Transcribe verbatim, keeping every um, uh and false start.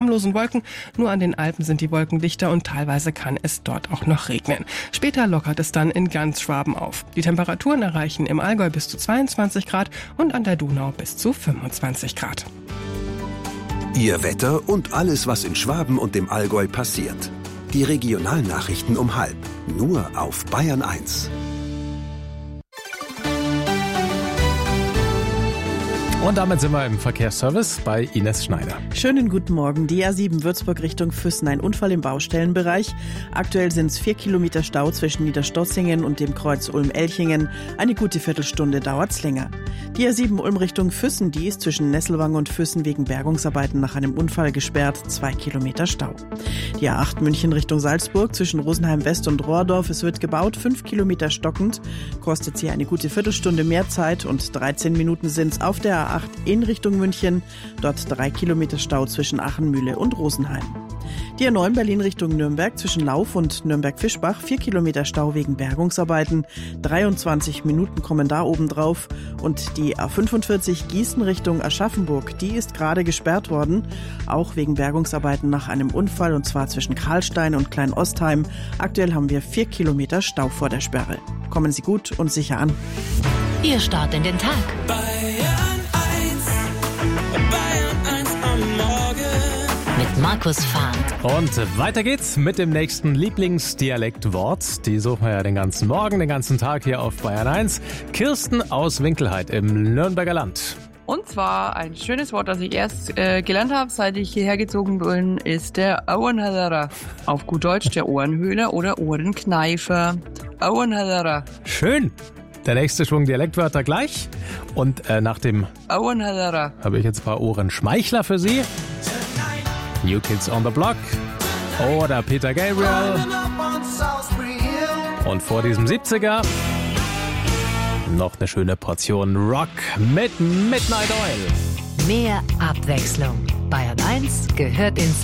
harmlosen Wolken. Nur an den Alpen sind die Wolken dichter und teilweise kann es dort auch noch regnen. Später lockert es dann in ganz Schwaben auf. Die Temperaturen erreichen im Allgäu bis zu zweiundzwanzig Grad und an der Donau bis zu fünfundzwanzig Grad. Ihr Wetter und alles, was in Schwaben und dem Allgäu passiert. Die Regionalnachrichten um halb. Nur auf Bayern eins. Und damit sind wir im Verkehrsservice bei Ines Schneider. Schönen guten Morgen. Die A sieben Würzburg Richtung Füssen. Ein Unfall im Baustellenbereich. Aktuell sind es vier Kilometer Stau zwischen Niederstotzingen und dem Kreuz Ulm-Elchingen. Eine gute Viertelstunde dauert's länger. Die A sieben Ulm Richtung Füssen, die ist zwischen Nesselwang und Füssen wegen Bergungsarbeiten nach einem Unfall gesperrt. Zwei Kilometer Stau. Die A acht München Richtung Salzburg zwischen Rosenheim West und Rohrdorf. Es wird gebaut, fünf Kilometer stockend. Kostet sie eine gute Viertelstunde mehr Zeit und dreizehn Minuten sind's auf der A acht in Richtung München. Dort drei Kilometer Stau zwischen Achenmühle und Rosenheim. Die A neun Berlin Richtung Nürnberg zwischen Lauf und Nürnberg-Fischbach. vier Kilometer Stau wegen Bergungsarbeiten. dreiundzwanzig Minuten kommen da oben drauf. Und die A fünfundvierzig Gießen Richtung Aschaffenburg, die ist gerade gesperrt worden. Auch wegen Bergungsarbeiten nach einem Unfall, und zwar zwischen Karlstein und Kleinostheim. Aktuell haben wir vier Kilometer Stau vor der Sperre. Kommen Sie gut und sicher an. Ihr Start in den Tag. Mit Markus Fahnd. Und weiter geht's mit dem nächsten Lieblingsdialektwort. Die suchen wir ja den ganzen Morgen, den ganzen Tag hier auf Bayern eins. Kirsten aus Winkelheit im Nürnberger Land. Und zwar ein schönes Wort, das ich erst äh, gelernt habe, seit ich hierher gezogen bin, ist der Ohrenhallerer. Auf gut Deutsch der Ohrenhöhler oder Ohrenkneifer. Ohrenhallerer. Schön. Der nächste Schwung Dialektwörter gleich. Und äh, nach dem Ohrenhallerer habe ich jetzt ein paar Ohrenschmeichler für Sie. New Kids on the Block oder Peter Gabriel. Und vor diesem siebziger noch eine schöne Portion Rock mit Midnight Oil. Mehr Abwechslung. Bayern eins gehört ins